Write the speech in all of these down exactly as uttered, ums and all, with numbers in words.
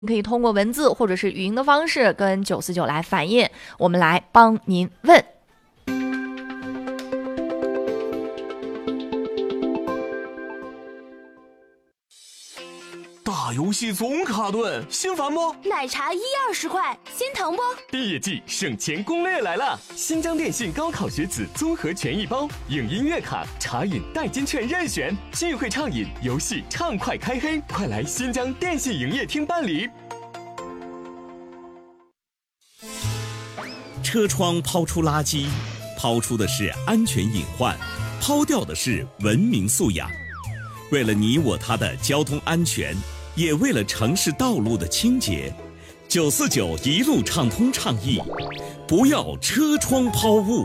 可以通过文字或者是语音的方式跟九四九来反映，我们来帮您问。 大游戏总卡顿，心烦不？ 奶茶一二十块，心疼不？ 毕业季省钱攻略来了！新疆电信高考学子综合权益包，影音乐卡、茶饮代金券任选，聚会畅饮，游戏畅快开黑，快来新疆电信营业厅办理。 车窗抛出垃圾，抛出的是安全隐患，抛掉的是文明素养。为了你我他的交通安全，也为了城市道路的清洁，九四九一路畅通倡议，不要车窗抛物。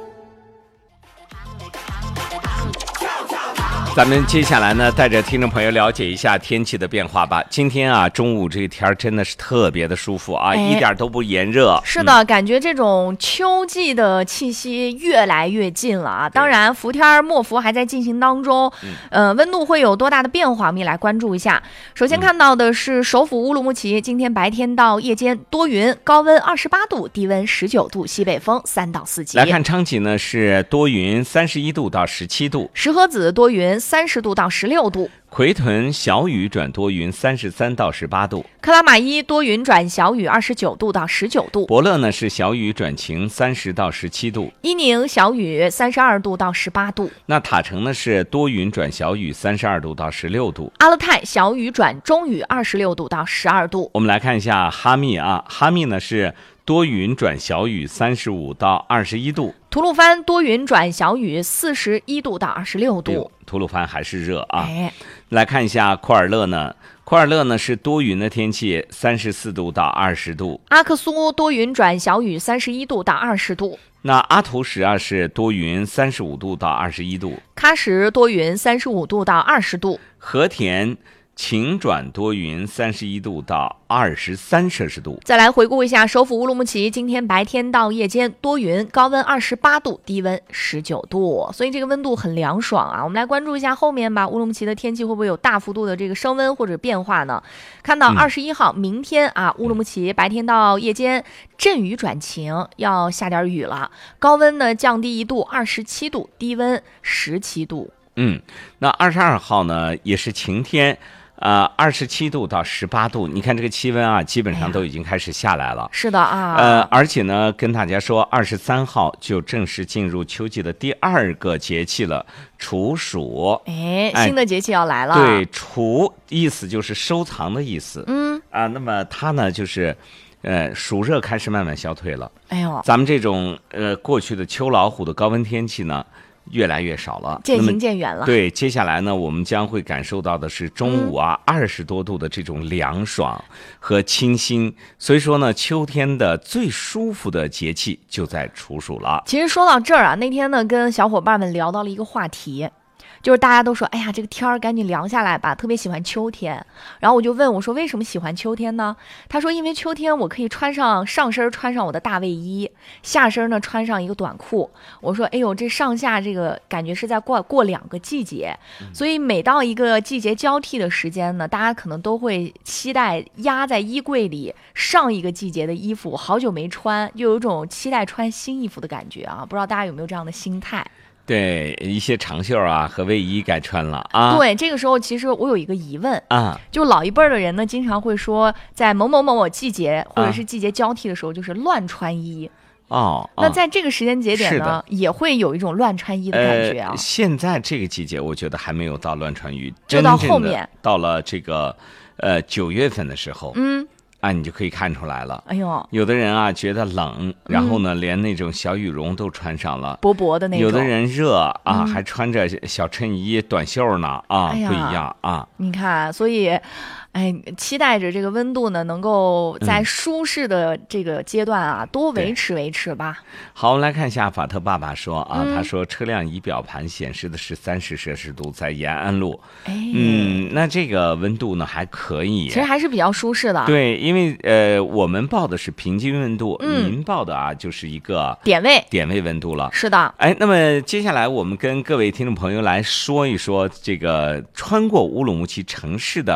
咱们接下来呢，带着听众朋友了解一下天气的变化吧。今天啊，中午这个天真的是特别的舒服啊，哎、一点都不炎热。 是的、嗯，感觉这种秋季的气息越来越近了啊。当然，伏天没伏还在进行当中，呃，温度会有多大的变化，我们也来关注一下。首先看到的是首府乌鲁木齐，今天白天到夜间多云，高温二十八度，低温十九度，西北风三到四级。 来看昌吉呢，是多云，三十一度到十七度。 石河子多云。三十度到十六度， 奎屯小雨转多云，三十三到十八度。 克拉玛依多云转小雨，二十九度到十九度。 伯乐呢是小雨转晴，三十到十七度。 伊宁小雨，三十二度到十八度。 那塔城呢是多云转小雨，三十二度到十六度。 阿勒泰小雨转中雨，二十六度到十二度。 我们来看一下哈密啊，哈密呢是多云转小雨，三十五到二十一度。 吐鲁番多云转小雨，四十一度到二十六度。 吐鲁番还是热啊。 哎， 来看一下库尔勒呢，库尔勒呢是多云的天气，三十四度到二十度。 阿克苏多云转小雨，三十一度到二十度。 那阿图什啊是多云，三十五度到二十一度。 喀什多云，三十五度到二十度。 和田晴转多云，三十一度到二十三摄氏度。 再来回顾一下首府乌鲁木齐，今天白天到夜间多云，高温二十八度，低温十九度，所以这个温度很凉爽啊。我们来关注一下后面吧，乌鲁木齐的天气会不会有大幅度的这个升温或者变化呢？看到二十一号、嗯、明天啊，乌鲁木齐白天到夜间阵雨转晴，要下点雨了，高温呢降低一度，二十七度，低温十七度。 嗯，那二十二号呢也是晴天。呃，二十七度到十八度，你看这个气温啊，基本上都已经开始下来了。哎、 是的啊。 呃，而且呢，跟大家说，二十三号就正式进入秋季的第二个节气了，处暑。 哎，新的节气要来了。 对，处意思就是收藏的意思。 嗯。 啊，那么它呢，就是，呃，暑热开始慢慢消退了。 哎呦， 咱们这种呃过去的秋老虎的高温天气呢，越来越少了， 渐行渐远了。 对，接下来呢，我们将会感受到的是中午啊二十、嗯、多度的这种凉爽和清新。所以说呢，秋天的最舒服的节气就在处暑了。 其实说到这儿啊，那天呢跟小伙伴们聊到了一个话题。就是大家都说，哎呀，这个天儿赶紧凉下来吧，特别喜欢秋天。然后我就问我说，为什么喜欢秋天呢？他说，因为秋天我可以穿上上身穿上我的大卫衣，下身呢穿上一个短裤。我说，哎呦，这上下这个感觉是在过过两个季节，所以每到一个季节交替的时间呢，大家可能都会期待压在衣柜里上一个季节的衣服，好久没穿，就有一种期待穿新衣服的感觉啊。不知道大家有没有这样的心态？ 对，一些长袖啊和卫衣该穿了啊。 对，这个时候其实我有一个疑问啊， 就老一辈的人呢，经常会说，在某某某某季节或者是季节交替的时候，就是乱穿衣。 哦， 那在这个时间节点呢，也会有一种乱穿衣的感觉啊。 呃、现在这个季节，我觉得还没有到乱穿衣， 就到后面到了这个呃九月份的时候， 嗯。 啊，你就可以看出来了。 哎呦， 有的人啊觉得冷，然后呢，嗯、连那种小羽绒都穿上了， 薄薄的那种。 有的人热啊， 嗯、 还穿着小衬衣、短袖呢啊， 哎、 不一样啊。 你看，所以，哎，期待着这个温度呢，能够在舒适的这个阶段啊，嗯、多维持维持吧。 好，我们来看一下法特爸爸说啊， 嗯、 他说车辆仪表盘显示的是三十摄氏度，在延安路。 哎， 嗯，那这个温度呢还可以， 其实还是比较舒适的。 对，因为呃。我们报的是平均温度， 嗯、 您报的啊就是一个点位点位温度了。 是的， 哎，那么接下来我们跟各位听众朋友来说一说这个穿过乌鲁木齐城市的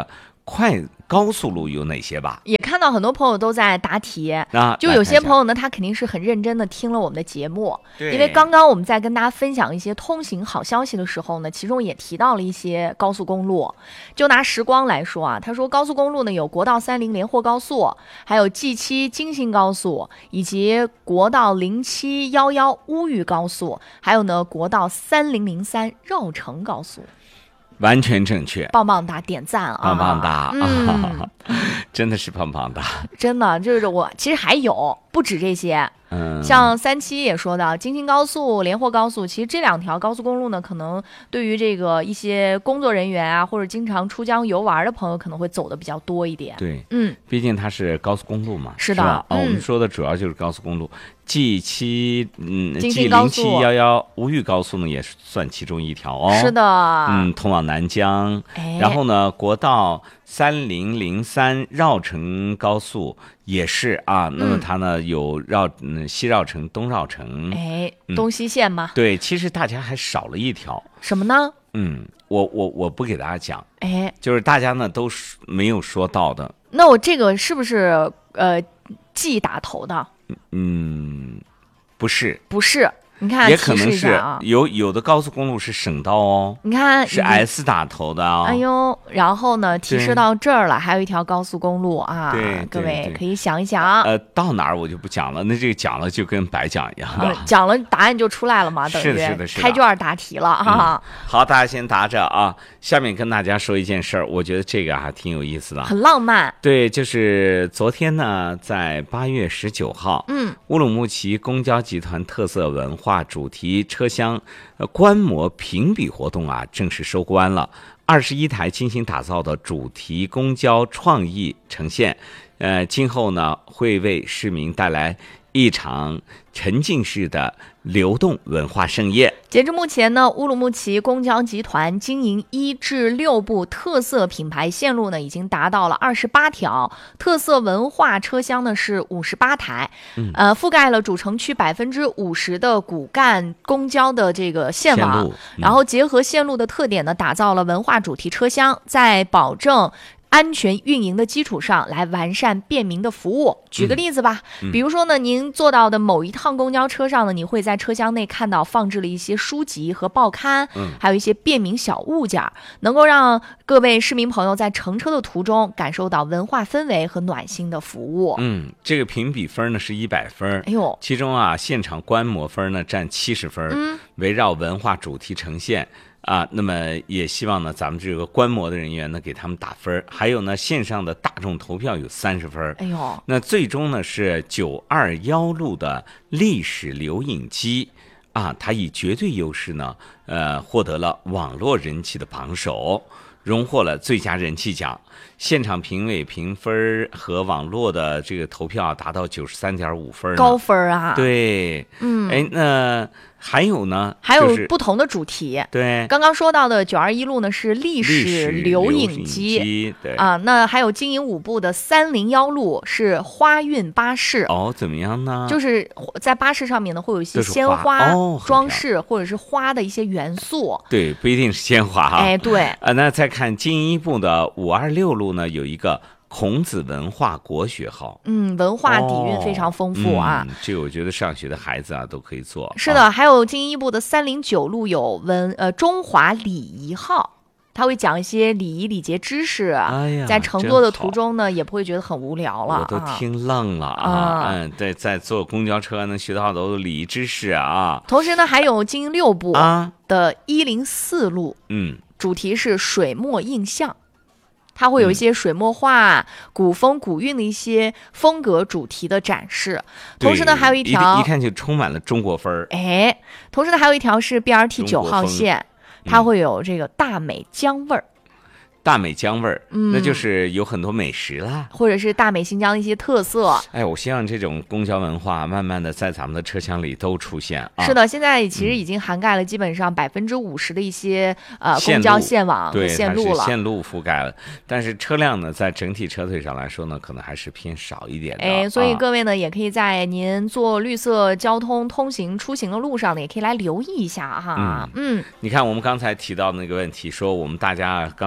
快高速路有哪些吧？ 也看到很多朋友都在答题， 啊， 就有些朋友呢，他肯定是很认真的听了我们的节目，因为刚刚我们在跟大家分享一些通行好消息的时候呢，其中也提到了一些高速公路。就拿时光来说啊，他说高速公路呢有国道三零连霍高速，还有 G 七 京新高速，以及国道零七一一乌豫高速，还有呢国道三零零三绕城高速。 完全正确， 棒棒哒，点赞啊！ 棒棒哒， 嗯， 真的是棒棒哒， 真的就是我其实还有不止这些。 嗯， 像三期也说到京新高速、连霍高速，其实这两条高速公路呢，可能对于这个一些工作人员啊，或者经常出疆游玩的朋友，可能会走的比较多一点。 对， 嗯， 毕竟它是高速公路嘛， 是的。 是吧？ 嗯、 哦，我们说的主要就是高速公路 G 七，嗯 ，G 零七一一乌豫高速呢也算其中一条哦。 是的， 嗯，通往南疆。 哎、 然后呢，国道三零零三绕城高速也是啊，那么它呢、嗯、有绕嗯西绕城、东绕城， 哎，东西线嘛、 嗯。对，其实大家还少了一条， 什么呢？ 嗯，我我我不给大家讲， 哎， 就是大家呢都没有说到的。 那我这个是不是呃 G 打头的？ 嗯，不是， 不是。你看， 也可能是啊、 有有的高速公路是省道哦， 你看是 S 打头的哦。 哎呦，然后呢，提示到这儿了，还有一条高速公路啊， 对， 各位可以想一想。 呃，到哪儿我就不讲了，那这个讲了就跟白讲一样的、 啊，讲了答案就出来了嘛，等于是的，是的，是的， 开卷答题了啊、 嗯。好，大家先答着啊。下面跟大家说一件事儿，我觉得这个还挺有意思的， 很浪漫。 对，就是昨天呢，在八月十九号， 嗯， 乌鲁木齐公交集团特色文化主题车厢呃观摩评比活动啊正式收官了。二十一台精心打造的主题公交创意呈现，呃，今后呢会为市民带来一场沉浸式的流动文化盛宴。 截至目前呢，乌鲁木齐公交集团经营一至六部特色品牌线路呢，已经达到了二十八条，特色文化车厢呢是五十八台， 嗯、 呃，覆盖了主城区百分之五十的骨干公交的这个线网， 线嗯、 然后结合线路的特点呢，打造了文化主题车厢，在保证安全运营的基础上来完善便民的服务。举个例子吧、 嗯嗯、 比如说呢，您坐到的某一趟公交车上呢，你会在车厢内看到放置了一些书籍和报刊、 嗯、 还有一些便民小物件，能够让各位市民朋友在乘车的途中感受到文化氛围和暖心的服务。 嗯，这个评比分呢是一百分， 哎呦， 其中啊现场观摩分呢占七十分， 嗯， 围绕文化主题呈现啊，那么也希望呢，咱们这个观摩的人员呢，给他们打分。还有呢，线上的大众投票有三十分。 哎呦， 那最终呢是九二一路的历史留影机啊，它以绝对优势呢，呃，获得了网络人气的榜首，荣获了最佳人气奖。现场评委评分和网络的这个投票达到九十三点五分， 高分啊！ 对， 嗯， 哎，那还有呢？ 还有就是不同的主题。 对， 刚刚说到的九二一路呢是历史留影机， 机， 对啊，那还有经营五部的三零一路是花运巴士。 哦，怎么样呢？ 就是在巴士上面呢会有一些鲜花、哦、 装饰或者是花的一些元素。 对，不一定是鲜花哈。 哎，对。 啊，那再看经营一部的五二六路呢，有一个孔子文化国学号， 嗯，文化底蕴非常丰富啊。 哦嗯、这个我觉得上学的孩子啊都可以做。 是的， 啊、 还有经营一部的三零九路有文呃中华礼仪号，他会讲一些礼仪礼节知识。 哎呀， 在乘坐的途中呢，也不会觉得很无聊了。 我都听愣了啊！ 啊嗯，对，在坐公交车能学到好多礼仪知识啊。 同时呢，还有经营六部的一零四路， 嗯， 主题是水墨印象。它会有一些水墨画、嗯、古风古韵的一些风格主题的展示，同时呢还有一条一看就充满了中国风儿。 哎，同时呢还有一条是 B R T 九号线，它会有这个大美江味儿。 大美江味儿， 嗯， 那就是有很多美食啦， 或者是大美新疆的一些特色。 哎，我希望这种公交文化慢慢的在咱们的车厢里都出现。啊、 是的，现在其实已经涵盖了基本上百分之五十的一些呃公交线网和线路了， 线路覆盖了。但是车辆呢，在整体车队上来说呢，可能还是偏少一点的。 哎，所以各位呢，啊、也可以在您做绿色交通通行出行的路上呢，也可以来留意一下哈。 嗯，嗯你看我们刚才提到的那个问题，说我们大家刚才介绍。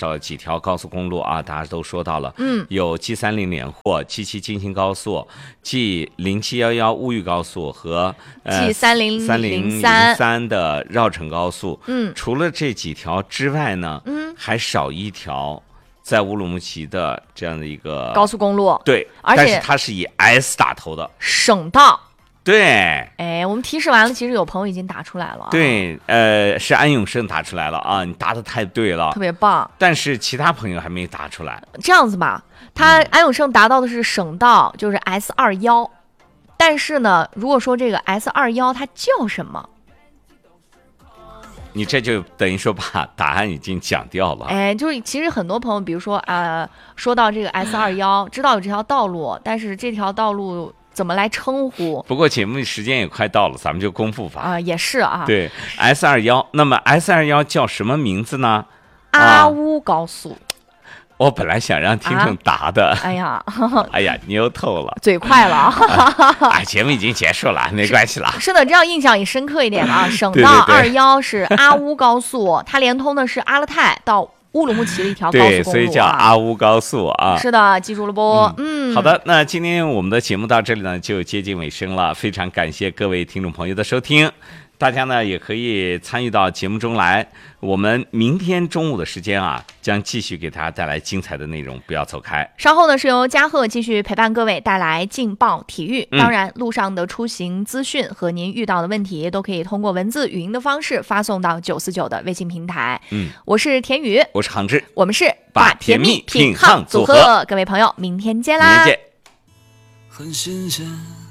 绍了几条高速公路啊，大家都说到了， 嗯， 有 G 三零连霍、G 七京津高速、G 零七一一乌豫高速和呃 G 三零三零零三的绕城高速。 嗯， 除了这几条之外呢， 嗯， 还少一条在乌鲁木齐的这样的一个高速公路， 对， 而且但是它是以 S 打头的省道。 对， 哎，我们提示完了，其实有朋友已经打出来了。 对，呃，是安永胜打出来了啊，你答的太对了， 特别棒。 但是其他朋友还没答出来。 这样子吧，他安永胜达到的是省道，就是 S 二一，但是呢，如果说这个 S 二一它叫什么？ 你这就等于说把答案已经讲掉了。 哎，就是其实很多朋友，比如说呃，说到这个 S 二一，知道有这条道路，但是这条道路怎么来称呼？ 不过节目时间也快到了，咱们就公布吧。 啊、呃，也是啊。 对 ，S 二一，那么 S 二一叫什么名字呢？ 阿乌高速。 我本来想让听众答的， 啊、哎呀， 哎呀，牛透了， 嘴快了啊！ 哎，节目已经结束了，没关系了。 是的，这样印象也深刻一点啊。省道二一是阿乌高速，它连通的是阿勒泰到乌鲁木齐的一条高速公路、啊， 对，所以叫阿乌高速啊。 是的，记住了不？嗯， 嗯好的，那今天我们的节目到这里呢，就接近尾声了。非常感谢各位听众朋友的收听。大家呢也可以参与到节目中来，我们明天中午的时间啊，将继续给大家带来精彩的内容，不要走开。 稍后呢是由嘉禾继续陪伴各位带来劲爆体育， 嗯、 当然路上的出行资讯和您遇到的问题都可以通过文字、语音的方式发送到九四九的微信平台。 嗯， 我是田宇， 我是杭志， 我们是把甜蜜品夯组合，各位朋友，明天见啦！ 明天见。 很新鲜